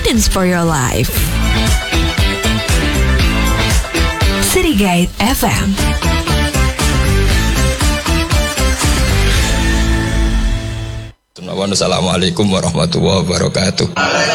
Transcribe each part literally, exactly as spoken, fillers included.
guidance for your life. City Guide F M. Assalamualaikum warahmatullahi wabarakatuh.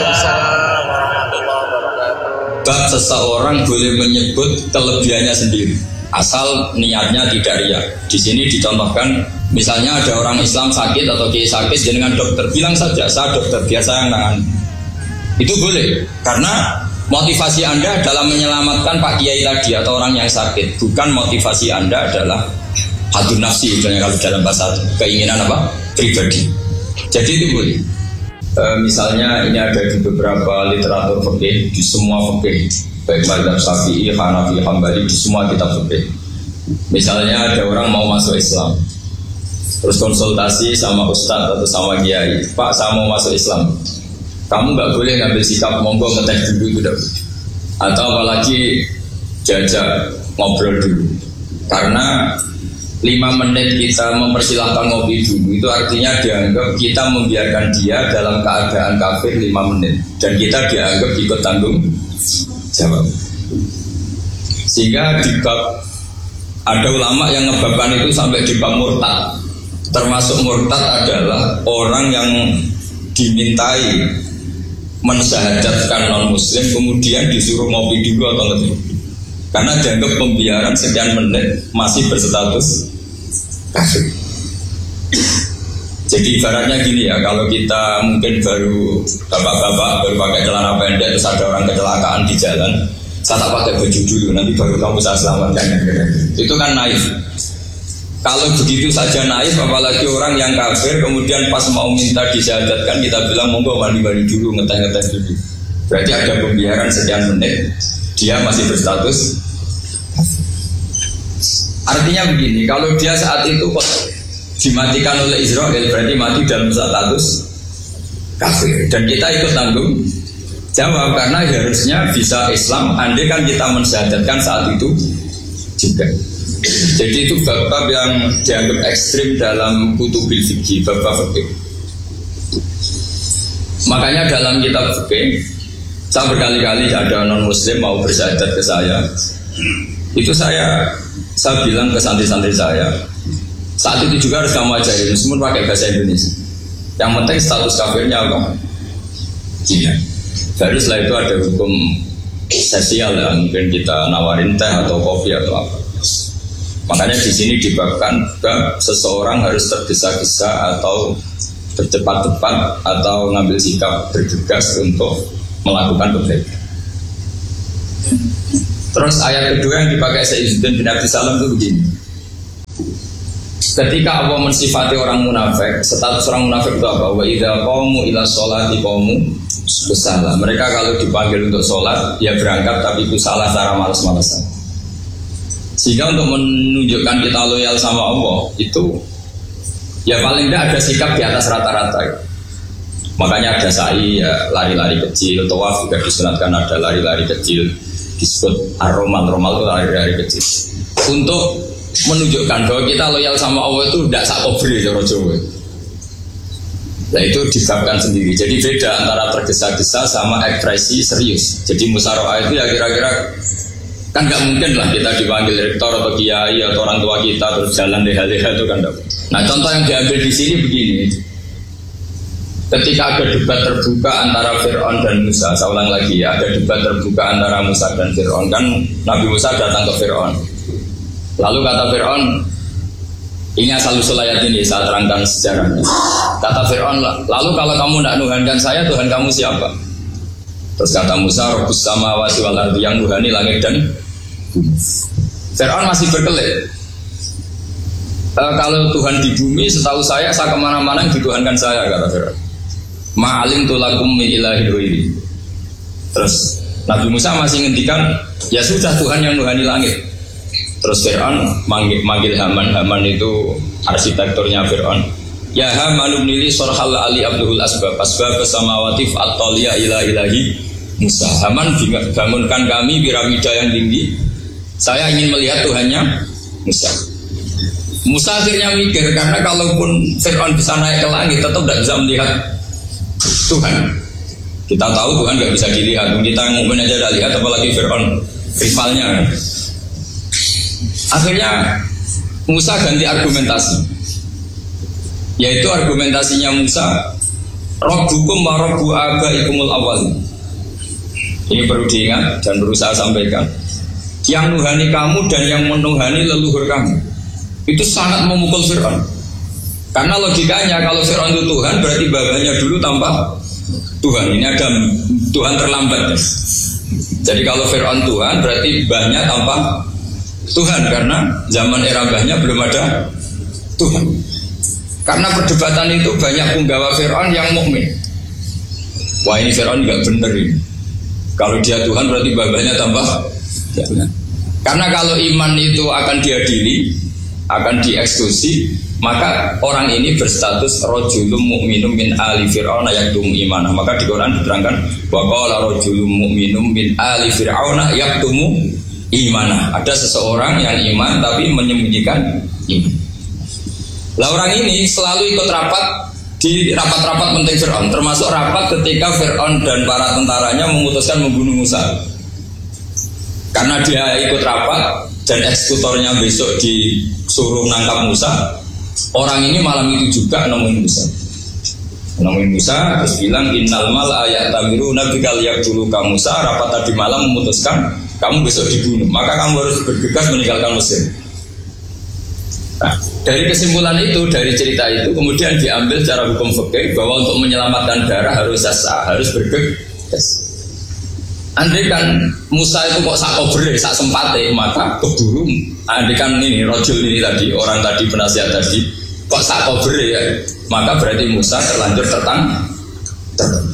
Bab seseorang boleh menyebut kelebihannya sendiri, asal niatnya tidak riya. Di sini dicontohkan, misalnya ada orang Islam sakit atau kiai sakit, dengan dokter bilang saja, saya dokter, biar saya yang nangani. Itu boleh, karena motivasi Anda dalam menyelamatkan Pak Kiai tadi atau orang yang sakit, bukan motivasi Anda adalah hadun nafsi, kalau dalam bahasa keinginan apa? Pribadi. Jadi itu boleh. E, misalnya ini ada di beberapa literatur fikih, di semua fikih, baik mazhab Syafi'i, Hanafi, Hambali, di semua kitab fikih. Misalnya ada orang mau masuk Islam, terus konsultasi sama ustadz atau sama kiai, Pak saya mau masuk Islam, kamu nggak boleh ngambil sikap monggo ngetes dulu, itu tidak. Atau apalagi jajak ngobrol dulu, karena lima menit kita mempersilahkan ngopi dulu itu artinya dianggap kita membiarkan dia dalam keadaan kafir lima menit, dan kita dianggap ikut tanggung jawab. Sehingga di bab, ada ulama yang ngebabkan itu sampai di bab murtad. Termasuk murtad adalah orang yang dimintai mensyahadatkan non muslim kemudian disuruh ngopi dulu atau ngerti, karena dianggap pembiaran sekian menit masih berstatus kafir. Jadi ibaratnya gini ya, kalau kita mungkin baru bapak-bapak baru pakai celana pendek terus ada orang kecelakaan di jalan, saya tak pakai baju dulu, nanti baru kamu saya selamatkan. Itu kan naif. Kalau begitu saja naif, apalagi orang yang kafir kemudian pas mau minta disyahadatkan kita bilang monggo mandi-mandi dulu, ngeteh-ngeteh dulu. Berarti ada pembiaran sekian menit, dia masih berstatus. Artinya begini, kalau dia saat itu kok dimatikan oleh Israel, berarti mati dalam status kafir, dan kita ikut tanggung jawab, karena harusnya bisa Islam andai kan kita mensyahadatkan saat itu juga. Jadi itu bab-bab yang dianggap ekstrim dalam kutubil fikih, bab-bab fikih. Makanya dalam kitab fikih, saya berkali-kali ada non muslim mau bersyahadat ke saya, itu saya saya bilang ke santri-santri saya, saat itu juga harus kamu ajarin, meskipun pakai bahasa Indonesia. Yang penting status kafirnya apa? Iya. Baru setelah itu ada hukum sosial ya, mungkin kita nawarin teh atau kopi atau apa. Makanya di sini dibabkan bab seseorang harus tergesa-gesa atau bercepat-cepat atau ngambil sikap bergegas untuk melakukan kebaikan. Terus ayat kedua yang dipakai Sayyidina bin Abi Salam itu begini. Ketika Allah mensifati orang munafik, status orang munafik itu apa? Wa idza qamu ila sholati qamu kusala. Mereka kalau dipanggil untuk sholat, ya berangkat tapi kusala cara malas-malasan. Sehingga untuk menunjukkan kita loyal sama Allah itu, ya paling tidak ada sikap di atas rata-rata. Makanya ada sa'i, ya, lari-lari kecil. Tawaf juga disunatkan ada lari-lari kecil, disebut ar-romal. Romal itu lari-lari kecil, untuk menunjukkan bahwa kita loyal sama Allah itu tidak sakobri cara Jawa. Nah itu disebabkan sendiri. Jadi beda antara tergesa-gesa sama ekspresi serius. Jadi musyawarah itu ya kira-kira, kan nggak mungkin lah kita dipanggil rektor atau kiai atau orang tua kita terus jalan leha-leha, itu kan enggak. Nah contoh yang diambil di sini begini. Ketika ada debat terbuka antara Fir'aun dan Musa, saya ulang lagi ya, ada debat terbuka antara Musa dan Fir'aun. Kan Nabi Musa datang ke Fir'aun, lalu kata Fir'aun, ini asal usul ayat ini saya terangkan sejarahnya. Kata Fir'aun, lalu kalau kamu tidak nuhankan saya, Tuhan kamu siapa? Terus kata Musa, Rabbus samawati wal ardi, yang nuhani langit dan bumi. Fir'aun masih berkelit. E, kalau Tuhan di bumi, setahu saya, saya kemana-mana yang dituhankan saya, kata Fir'aun. Ma'alim tulakum min ilahi ghairi. Terus Nabi Musa masih ngendikan, ya sudah Tuhan yang nuhani langit. Terus Fir'aun manggil, manggil Haman. Haman itu arsitekturnya Fir'aun. Ya Haman ibnili sorhal ali abduhul asbab asbab samawati fa'atoliya ila ilahi Musa. Haman bangunkan kami piramida yang tinggi, saya ingin melihat Tuhannya Musa. Musa akhirnya mikir, karena kalaupun Fir'aun bisa naik ke langit tetap tidak bisa melihat Tuhan. Kita tahu Tuhan nggak bisa dilihat, kita mungkin aja udah lihat, apalagi Fir'aun rivalnya. Akhirnya Musa ganti argumentasi, yaitu argumentasinya Musa, Rabbukum wa Rabbu abaikumul awwalin. Ini perlu diingat dan perlu saya sampaikan. Yang nuhani kamu dan yang menuhani leluhur kamu. Itu sangat memukul Fir'aun. Karena logikanya kalau Fir'aun itu Tuhan, berarti babanya dulu tanpa Tuhan. Ini ada Tuhan terlambat. Jadi kalau Fir'aun Tuhan, berarti bahnya tanpa Tuhan. Karena zaman era bahnya belum ada Tuhan. Karena perdebatan itu banyak penggawa Fir'aun yang mukmin. Wah, ini Fir'aun nggak bener ini. Kalau dia Tuhan berarti babanya tambah Tuhan. Karena kalau iman itu akan diadili, akan dieksekusi, maka orang ini berstatus rajulun mu'minum min ali fir'auna yaktum imanah. Maka di Quran diterangkan wa qala rajulun mu'minum min ali fir'auna yaktumu imanah. Ada seseorang yang iman tapi menyembunyikan iman. Lah orang ini selalu ikut rapat di rapat-rapat penting Fir'aun, termasuk rapat ketika Fir'aun dan para tentaranya memutuskan membunuh Musa. Karena dia ikut rapat dan eksekutornya besok disuruh nangkap Musa, orang ini malam itu juga nemuin Musa. Nemuin Musa terus bilang innal mal ayat tamiru nabi kaliyak dulu kamu Musa, rapat tadi malam memutuskan kamu besok dibunuh, maka kamu harus bergegas meninggalkan Mesir. Nah, dari kesimpulan itu, dari cerita itu kemudian diambil cara hukum fikih bahwa untuk menyelamatkan darah harus sah, harus bergegas. Andai kan Musa itu kok sak kobre, sak sempate, maka keburu. Andai kan ini rojul ini tadi, orang tadi penasihat tadi, kok sak kobre ya, maka berarti Musa terlanjur tertang. tertang.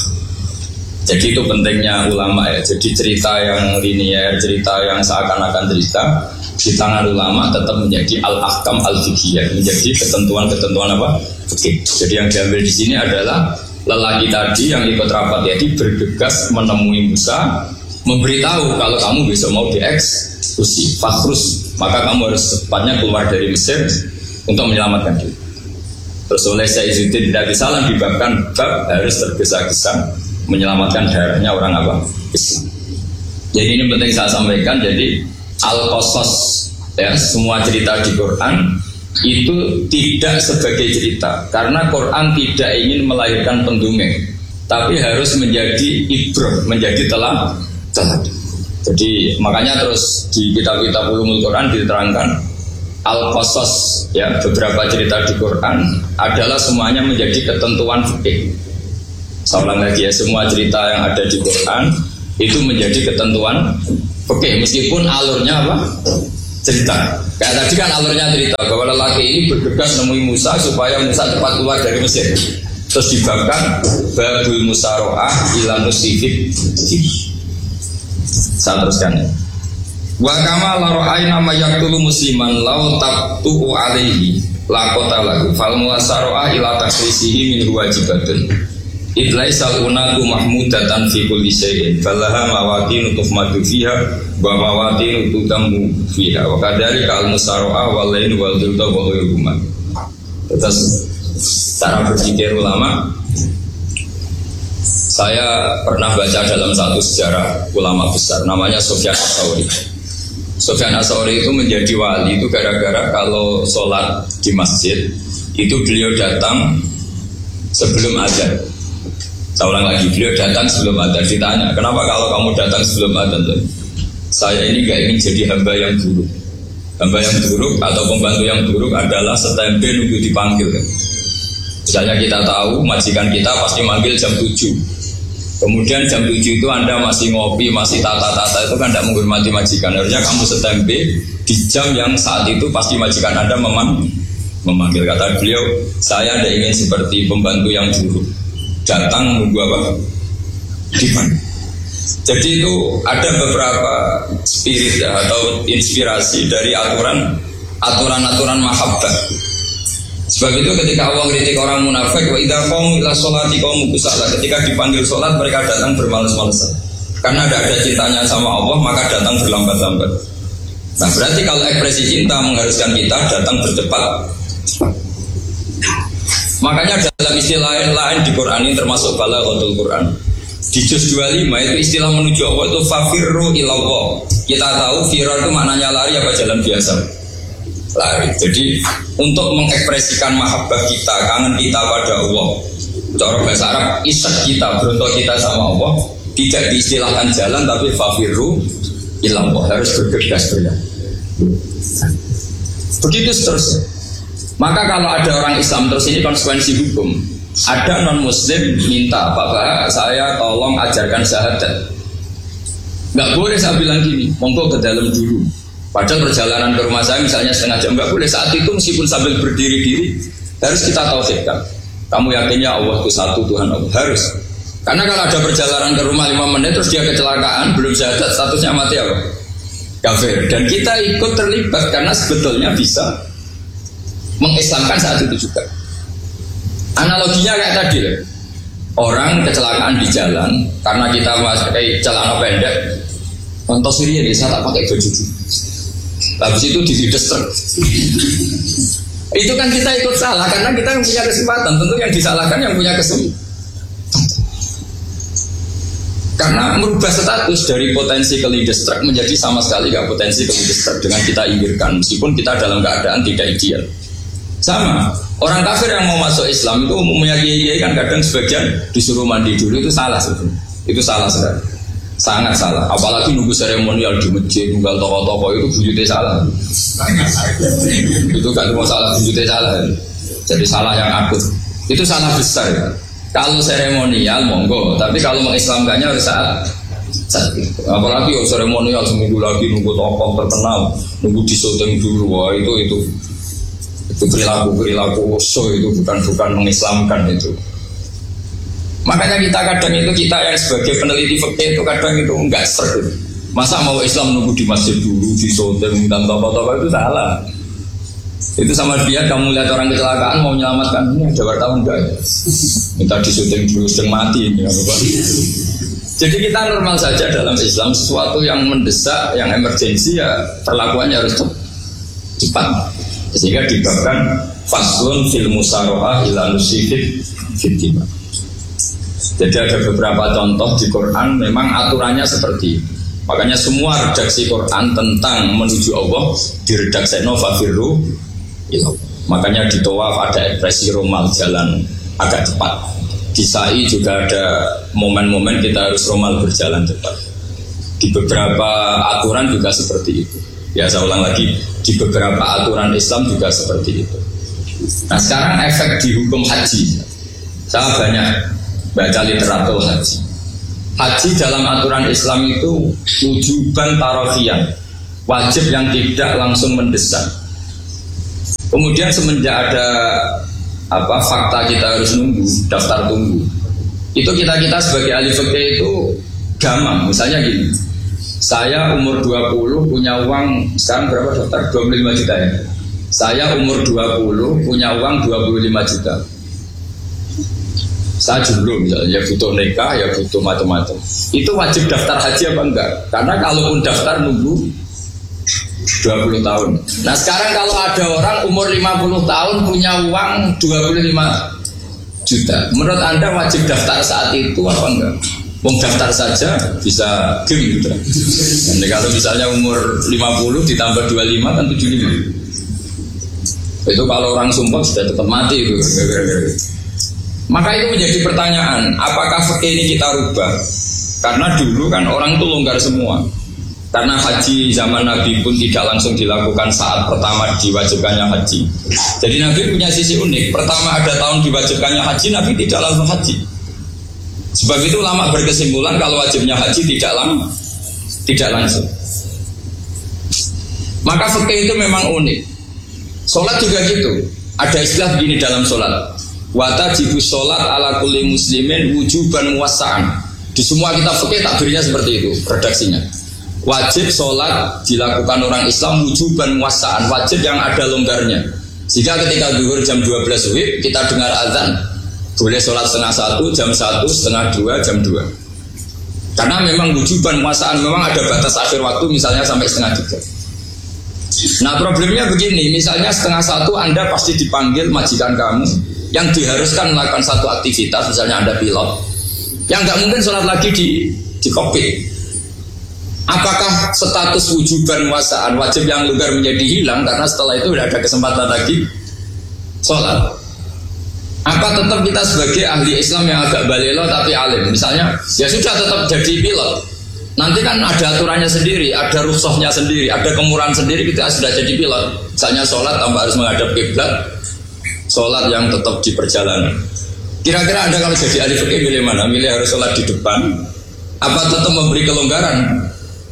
Jadi itu pentingnya ulama ya. Jadi cerita yang linear, cerita yang seakan-akan cerita di tangan ulama tetap menjadi al-ahkam al-fiqhiyah, menjadi ketentuan-ketentuan apa? Fikih. Jadi yang diambil di sini adalah lelaki tadi yang ikut rapat tadi bergegas menemui Musa, memberitahu kalau kamu besok mau dieksekusi, fakrus, maka kamu harus secepatnya keluar dari Mesir untuk menyelamatkan diri. Terus oleh Saizuddin tidak salah dibabkan bab harus tergesa-gesa menyelamatkan darahnya orang apa? Islam. Jadi ini penting saya sampaikan. Jadi al-qasas ya, semua cerita di Quran itu tidak sebagai cerita, karena Quran tidak ingin melahirkan pendongeng, tapi harus menjadi ibrah, menjadi telah teladan. Jadi makanya terus di kitab-kitab ulumul Quran diterangkan al-qasas ya, beberapa cerita di Quran adalah semuanya menjadi ketentuan fikih. Saya ulang lagi ya, semua cerita yang ada di Quran itu menjadi ketentuan fikih, meskipun alurnya apa? Cerita. Kayak tadi kan alurnya cerita bahwa lelaki ini bergegas nemui Musa supaya Musa cepat keluar dari Mesir. Terus dibabkan babul musaroah ila nusifik. Saya teruskan ya. Wa kama la ra'ayna ma yaqtulu musliman law tabtu alaihi laqata lahu fal musaroah ila takrisihi min wajibatun. Idlaisal unatu mahmudatan fi kulli syai'in falaha mawaqinu tuhmatu fiha wa mawaqinu tutammu fiha wa kadzalika al-musara'a wal lain wal dhulta wa ghairuhuma. Terus cara berpikir ulama, saya pernah baca dalam satu sejarah ulama besar namanya Sufyan Ats-Tsauri. Sufyan Ats-Tsauri itu menjadi wali itu gara-gara kalau sholat di masjid itu beliau datang sebelum azan. Saya ulang lagi, beliau datang sebelum adzan. Ditanya, kenapa kalau kamu datang sebelum adzan? Saya ini gak ingin jadi hamba yang buruk. Hamba yang buruk atau pembantu yang buruk adalah setempe nunggu dipanggil kan? Misalnya kita tahu majikan kita pasti manggil jam tujuh. Kemudian jam tujuh itu Anda masih ngopi, masih tata-tata, itu kan tidak menghormati majikan. Harusnya kamu setempe di jam yang saat itu pasti majikan Anda memang memanggil. Kata beliau, saya tidak ingin seperti pembantu yang buruk, datang menunggu apa? Dipanggil. Jadi itu ada beberapa spirit ya, atau inspirasi dari aturan aturan-aturan mahabbah. Sebab itu ketika Allah kritik orang munafik, wa idza qamu ila sholati qamu kusala, ketika dipanggil sholat mereka datang bermalas-malasan. Karena tidak ada cintanya sama Allah, maka datang berlambat-lambat. Nah berarti kalau ekspresi cinta mengharuskan kita datang bercepat. Makanya dalam istilah lain di Quran ini termasuk balaghatul Quran. Di juz dua puluh lima itu istilah menuju Allah itu fafirru ilallah. Kita tahu firar itu maknanya lari apa jalan biasa? Lari. Jadi untuk mengekspresikan mahabbah kita, kangen kita pada Allah, cara bahasa Arab isak kita, berontok kita sama Allah, tidak diistilahkan jalan tapi fafirru ilallah, harus bergegas bergegas. Begitu seterusnya. Maka kalau ada orang Islam, terus ini konsekuensi hukum. Ada non muslim minta, Pak Bah, saya tolong ajarkan syahadat. Nggak boleh saya bilang gini, monggo ke dalam dulu. Padahal perjalanan ke rumah saya misalnya setengah jam, nggak boleh. Saat itu meskipun sambil berdiri-diri harus kita tauhidkan. Kamu yakinnya Allah itu satu, Tuhan Allah, harus. Karena kalau ada perjalanan ke rumah lima menit terus dia kecelakaan, belum syahadat, statusnya mati apa? Kafir. Dan kita ikut terlibat karena sebetulnya bisa mengislamkan saat itu juga. Analoginya kayak tadi lah. Orang kecelakaan di jalan karena kita pakai celana pendek, contoh sini ya, saya tak pakai baju dulu. Habis itu dihides truk. Itu kan kita ikut salah karena kita yang punya kesempatan. Tentu yang disalahkan yang punya kesempatan. Karena merubah status dari potensi kelindes truk menjadi sama sekali gak potensi kelindes truk dengan kita inggirkan, meskipun kita dalam keadaan tidak ideal. Sama, orang kafir yang mau masuk Islam itu umumnya kiai kan kadang sebagian disuruh mandi dulu, itu salah sebenarnya. Itu salah sekali, sangat salah. Apalagi nunggu seremonial di masjid, nunggal toko-toko itu bujutnya salah. Itu kan cuma salah, bujutnya salah. Jadi salah yang akut. Itu salah besar ya. Kalau seremonial monggo, tapi kalau mengislamkannya harus saat saat itu. Apalagi oh, seremonial seminggu lagi nunggu tokoh terkenal, nunggu disyuting dulu, wah itu itu. Itu perilaku-perilaku so itu bukan-bukan mengislamkan itu. Makanya kita kadang itu, kita yang sebagai peneliti fikih itu kadang itu enggak serg. Masa mau Islam nunggu di masjid dulu, di syuting dan tokoh-tokoh, itu salah. Itu sama dia kamu lihat orang kecelakaan mau menyelamatkan, ini ada wartawan enggak ya? Minta di syuting dulu, sedang mati ini apa. Jadi kita normal saja dalam Islam, sesuatu yang mendesak, yang emergensi ya perlakuannya harus cepat. Sehingga dibabkan faslun fil musarohah ila nusifid fitima. Jadi ada beberapa contoh di Quran memang aturannya seperti itu. Makanya semua redaksi Quran tentang menuju Allah diredaksi fafirru ilallah. Makanya di tawaf ada ekspresi romal, jalan agak cepat. Di sa'i juga ada momen-momen kita harus romal, berjalan cepat. Di beberapa aturan juga seperti itu. Ya saya ulang lagi, di beberapa aturan Islam juga seperti itu. Nah sekarang efek di hukum haji. Saya banyak baca literatur haji. Haji dalam aturan Islam itu wujuban tarofian, wajib yang tidak langsung mendesak. Kemudian semenjak ada apa fakta kita harus nunggu, daftar tunggu, itu kita-kita sebagai ahli fikih itu gampang. Misalnya gini, saya umur dua puluh punya uang, sekarang berapa daftar? dua puluh lima juta ya. Saya umur dua puluh punya uang dua puluh lima juta. Saya jomblo misalnya, ya butuh nikah, ya butuh macam-macam. Itu wajib daftar haji apa enggak? Karena kalaupun daftar nunggu dua puluh tahun. Nah sekarang kalau ada orang umur lima puluh tahun punya uang dua puluh lima juta, menurut Anda wajib daftar saat itu apa enggak? Wong daftar saja bisa game gitu. Jadi kalau misalnya umur lima puluh ditambah dua puluh lima kan tujuh puluh lima. Itu kalau orang sumpah sudah tetap mati itu. Maka itu menjadi pertanyaan, apakah fikih ini kita rubah? Karena dulu kan orang itu longgar semua. Karena haji zaman Nabi pun tidak langsung dilakukan saat pertama diwajibkannya haji. Jadi Nabi punya sisi unik. Pertama ada tahun diwajibkannya haji, Nabi tidak langsung haji. Sebab itu ulama berkesimpulan kalau wajibnya haji tidak lama, tidak langsung. Maka fikih itu memang unik. Sholat juga gitu. Ada istilah begini dalam sholat, watajibu sholat ala kulli muslimin wujuban muwassa'an. Di semua kitab fikih takbirnya seperti itu redaksinya. Wajib sholat dilakukan orang Islam wujuban muwassa'an, wajib yang ada longgarnya. Sehingga ketika zuhur jam dua belas W I B kita dengar azan, boleh sholat setengah satu, jam satu, setengah dua, jam dua. Karena memang wujuban muwassa'an, memang ada batas akhir waktu misalnya sampai setengah tiga. Nah problemnya begini, misalnya setengah satu Anda pasti dipanggil majikan kamu yang diharuskan melakukan satu aktivitas, misalnya Anda pilot, Yang nggak mungkin sholat lagi di di kokpit. Apakah status wujuban wasaan wajib yang lugar menjadi hilang karena setelah itu tidak ada kesempatan lagi sholat? Apa tetap kita sebagai ahli Islam yang agak balelo tapi alim, misalnya ya sudah tetap jadi pilot, nanti kan ada aturannya sendiri, ada rukhsahnya sendiri, ada kemurahan sendiri, kita sudah jadi pilot. Misalnya sholat tanpa harus menghadap kiblat, sholat yang tetap di perjalanan. Kira-kira Anda kalau jadi ahli fikih milih mana? Milih harus sholat di depan, apa tetap memberi kelonggaran?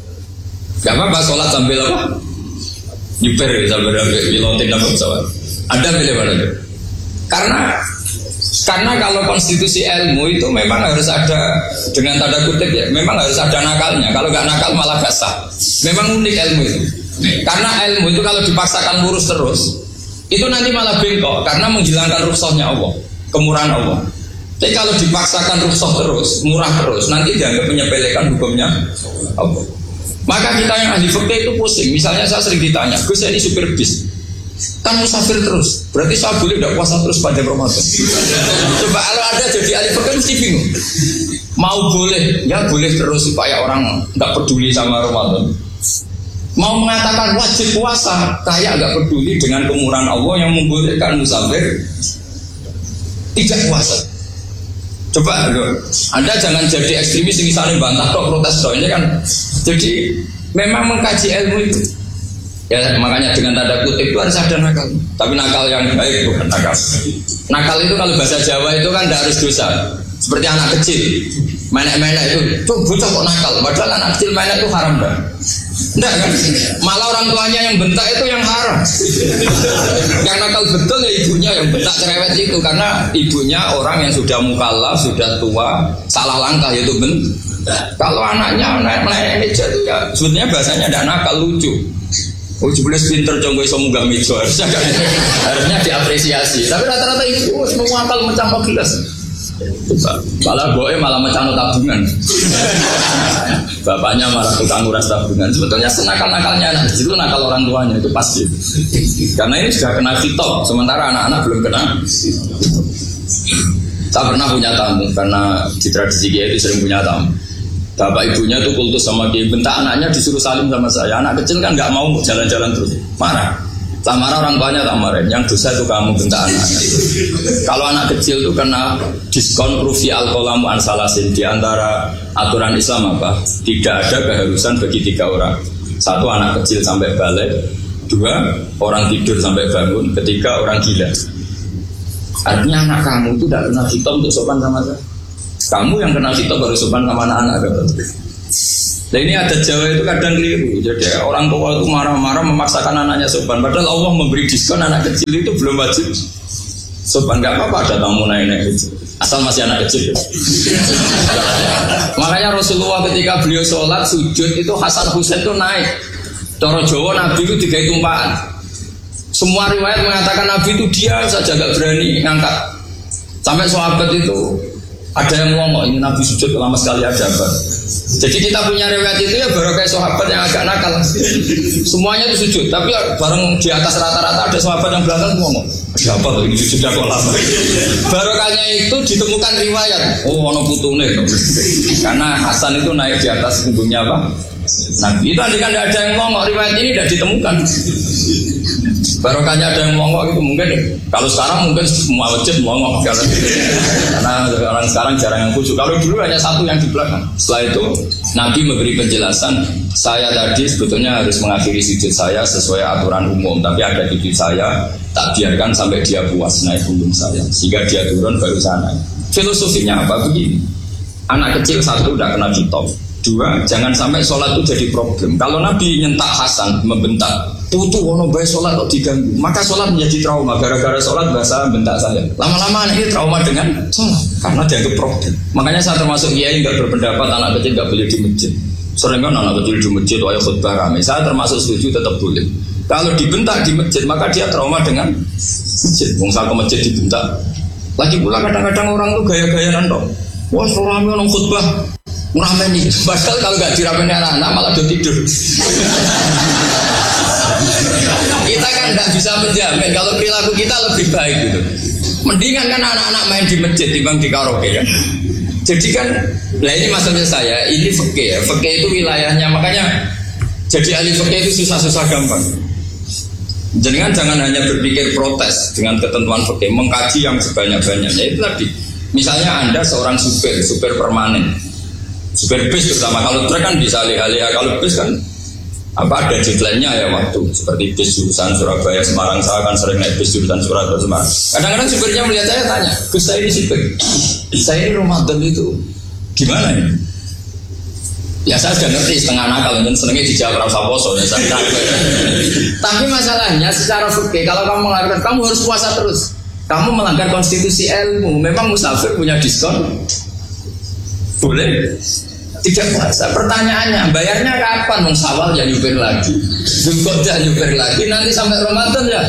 Gak apa-apa sholat sambil apa? Nyuper sambil pilotin apa pesawat. Anda pilih mana itu? Karena karena kalau konstitusi ilmu itu memang harus ada, dengan tanda kutip ya, memang harus ada nakalnya. Kalau nggak nakal malah gak sah. Memang unik ilmu itu. Karena ilmu itu kalau dipaksakan lurus terus, itu nanti malah bengkok karena menghilangkan rukhsahnya Allah, kemurahan Allah. Tapi kalau dipaksakan rukhsah terus, murah terus, nanti dianggap menyepelekan hukumnya Allah. Maka kita yang ahli fikih itu pusing. Misalnya saya sering ditanya, Gus saya ini supir bis, kan musafir terus, berarti saya boleh tidak puasa terus pada Ramadan? Coba kalau ada jadi ahli fikih mesti bingung. Mau boleh, ya boleh terus supaya orang nggak peduli sama Ramadan. Mau mengatakan wajib puasa, kayak nggak peduli dengan kemurahan Allah yang membolehkan musafir tidak puasa. Coba loh, Anda jangan jadi ekstremis yang saling bantah kok protes dong. Ini kan jadi memang mengkaji ilmu itu. Ya makanya dengan tanda kutip itu harus ada nakal. Tapi nakal yang baik bukan nakal. Nakal itu kalau bahasa Jawa itu kan tidak harus dosa. Seperti anak kecil, menek-menek itu, tuh bocah kok nakal. Padahal anak kecil menek itu haram dah. Enggak kan? Malah orang tuanya yang bentak itu yang haram. Yang nakal betul ya ibunya yang bentak cerewet itu, karena ibunya orang yang sudah mukallaf, sudah tua, salah langkah yaitu bentak. Kalau anaknya menek-menek meja itu ya sebetulnya bahasanya tidak nakal, lucu. Oh jelas pinter conggo iso munggah meja, harusnya kan, harusnya diapresiasi. Tapi rata-rata itu semua akal mencampur gelas. Malah boe malah mecano tabungan. Bapaknya malah tukang nguras tabungan. Sebetulnya senakal-nakalnya anak kecil itu nakal orang tuanya, itu pasti. Karena ini sudah kena fitop, sementara anak-anak belum kena. Saya pernah punya tamu, karena di tradisi Kiai itu sering punya tamu. Bapak ibunya tuh kultus sama Kiai, bentak anaknya disuruh salim sama saya. Anak kecil kan nggak mau jalan-jalan terus, marah. Tak marah orang tuanya tak marahin. Yang dosa itu kamu bentak anaknya. Kalau anak kecil itu kena diskon rufi al-qalamu ansalasin. Di antara aturan Islam apa? Tidak ada keharusan bagi tiga orang. Satu, anak kecil sampai balik. Dua, orang tidur sampai bangun. Ketiga, orang gila. Artinya anak kamu itu tidak kena fitnah untuk sopan sama saya. Kamu yang kena fitnah baru sopan sama anak-anak. Nah ini ada Jawa itu kadang keliru. Jadi orang tua itu marah-marah memaksakan anaknya sopan. Padahal Allah memberi diskon anak kecil itu belum wajib sopan. Gak apa-apa ada tamu naik-naik kecil, asal masih anak kecil. Makanya Rasulullah ketika beliau sholat sujud itu Hasan Husain itu naik. Cara Jawa Nabi itu tiga tumpahan. Semua riwayat mengatakan Nabi itu dia saja gak berani ngangkat. Sampai sahabat itu ada yang ngomong ini Nabi sujud lama sekali ada apa. Jadi kita punya riwayat itu ya baru kayak sahabat yang agak nakal. Semuanya itu sujud, tapi bareng di atas rata-rata ada sahabat yang belakang ngomong ada apa tuh ini sujudnya kok lama. Barokahnya itu ditemukan riwayat. Oh ono putune. Karena Hasan itu naik di atas punggungnya apa? Nabi itu andai kan tidak ada yang ngomong riwayat ini tidak ditemukan. Barokahnya ada yang ngomong itu mungkin. Kalau sekarang mungkin semua masjid ngomong karena orang sekarang jarang yang khusyuk. Kalau dulu hanya satu yang di belakang. Setelah itu Nabi memberi penjelasan, saya tadi sebetulnya harus mengakhiri sujud saya sesuai aturan umum, tapi ada cucu saya tak biarkan sampai dia puas naik punggung saya sehingga dia turun baru saya naik. Filosofinya apa begini? Anak kecil satu udah kena ditop. Dua, jangan sampai sholat itu jadi problem. Kalau Nabi nyentak Hasan, membentak, tutu wono bae sholat kok diganggu, maka sholat menjadi trauma. Gara-gara sholat bahasa bentak saya. Lama-lama anak ini trauma dengan sholat karena dianggap problem. Makanya saya termasuk kiai nggak berpendapat anak kecil nggak boleh di masjid. Sering kan anak kecil di masjid, wajah khutbah rame. Saya termasuk setuju tetap boleh. Kalau dibentak di masjid, maka dia trauma dengan masjid. Bangsa ke masjid dibentak. Lagi pula kadang-kadang orang tuh gaya-gayaan dong. Wah, rame orang khutbah. Ngerameni, padahal kalau nggak dirameni anak-anak malah udah tidur. Kita kan nggak bisa menjamin kalau perilaku kita lebih baik gitu. Mendingan kan anak-anak main di masjid dibanding di karaoke ya. Jadi kan, nah ini maksudnya saya, ini fikih ya, fikih itu wilayahnya, makanya jadi ahli fikih itu susah-susah gampang. Jangan jangan hanya berpikir protes dengan ketentuan fikih, mengkaji yang sebanyak-banyaknya. Itu tadi, misalnya Anda seorang supir, supir permanen, supir bis terutama, kalau truk kan bisa alih-alih, kalau bis kan apa ada deadline-nya ya waktu, seperti bis jurusan Surabaya Semarang, saya kan sering naik bis jurusan Surabaya Semarang. Kadang-kadang supirnya melihat saya tanya, Gus saya ini supir, saya ini Ramadan itu gimana ya? Ya saya sudah ngerti setengah nakal, dan senengnya dijawab rasa poso ya saya takut. Tapi masalahnya secara fikih kalau kamu melanggar, kamu harus puasa terus. Kamu melanggar konstitusi ilmu. Memang musafir punya diskon? Boleh. Tidak puasa. Pertanyaannya, bayarnya kapan? Mau Syawal ya nyupir lagi, Zulhijjah ya nyupir lagi, nanti sampai Ramadan ya.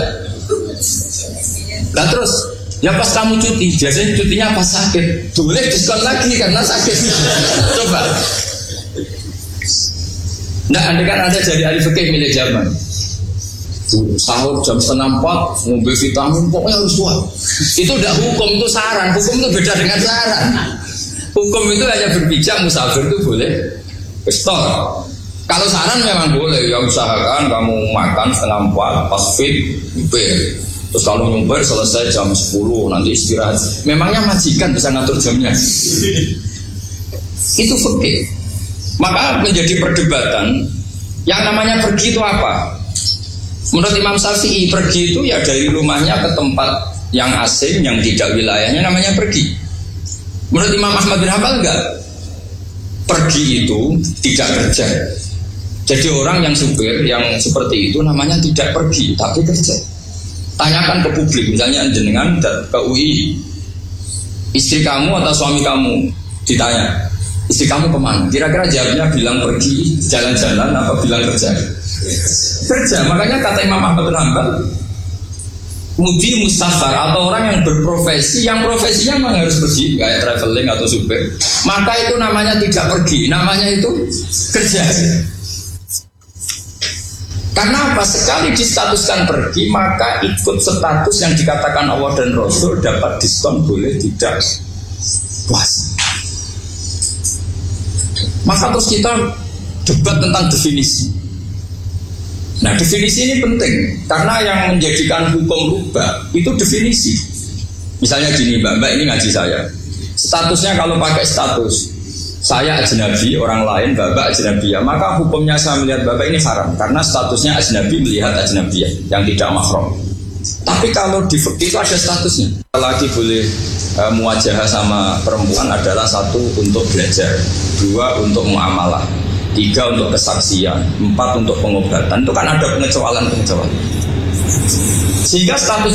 Nah terus, ya pas kamu cuti, biasanya cutinya pas sakit, boleh diskon lagi karena sakit. Coba. Nah, anda kan ada jadi ahli fikih milik zaman. Sahur jam setengah empat, mobil vitamin, pokoknya harus kuat. Itu udah hukum, itu saran. Hukum itu beda dengan saran. Hukum itu hanya berpijak musafir itu boleh store. Kalau saran memang boleh, ya usahakan kamu makan setengah empat, pas fit, nyupir. Terus kalau nyupir selesai jam sepuluh, nanti istirahat. Memangnya majikan bisa ngatur jamnya? Itu fikih. Maka menjadi perdebatan, yang namanya pergi itu apa? Menurut Imam Syafi'i, pergi itu ya dari rumahnya ke tempat yang asing, yang tidak wilayahnya, namanya pergi. Menurut Imam Ahmad bin Hanbal enggak. Pergi itu tidak kerja. Jadi orang yang supir yang seperti itu namanya tidak pergi, tapi kerja. Tanyakan ke publik, misalnya jenengan ke U I, istri kamu atau suami kamu ditanya, istri kamu kemana? Kira-kira jawabnya bilang pergi jalan-jalan apa bilang kerja? Kerja. Makanya kata Imam Ahmad bin Hanbal, mudi mustafar atau orang yang berprofesi, yang profesinya memang harus pergi, kayak traveling atau supir, maka itu namanya tidak pergi, namanya itu kerja. Karena apa? Sekali distatuskan pergi, maka ikut status yang dikatakan Allah dan Rasul, dapat diskon, boleh tidak puasa. Maka terus kita debat tentang definisi. Nah definisi ini penting, karena yang menjadikan hukum rubah itu definisi. Misalnya gini mbak, mbak ini ngaji saya, statusnya kalau pakai status saya ajnabi, orang lain bapak ajnabiyah, maka hukumnya saya melihat bapak ini haram, karena statusnya ajnabi melihat ajnabiyah yang tidak mahram. Tapi kalau di fikih itu ada statusnya. Lagi boleh e, muwajahah sama perempuan adalah satu untuk belajar, dua untuk muamalah, tiga untuk kesaksian, empat untuk pengobatan. Itu kan ada pengecualian-pengecualian. Sehingga status